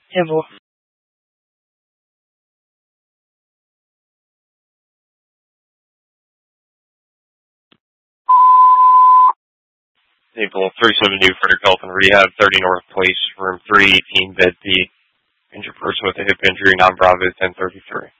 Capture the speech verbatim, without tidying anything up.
Campbell. April three seventy Frederick Health and Rehab, thirty North Place, room three eighteen, bed B. Injured person with a hip injury, non-Bravo ten thirty-three.